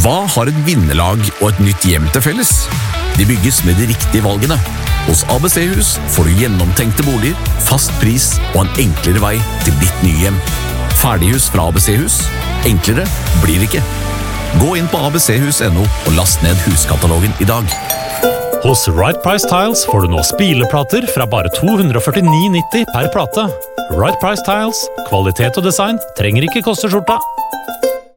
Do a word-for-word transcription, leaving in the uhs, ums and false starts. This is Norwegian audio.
Hva har et vinnerlag og et nytt hjem til felles? De bygges med de riktige valgene. Hos A B C-hus får du gjennomtenkte boliger, fast pris og en enklere vei til ditt nye hjem. Ferdighus fra A B C-hus. Enklere blir det ikke. Gå inn på a b c hus punktum no og last ned huskatalogen i dag. Hos Right Price Tiles får du nå spileplater fra bare to hundre førtini nitti per plate. Right Price Tiles, kvalitet og design trenger ikke koste skjorta.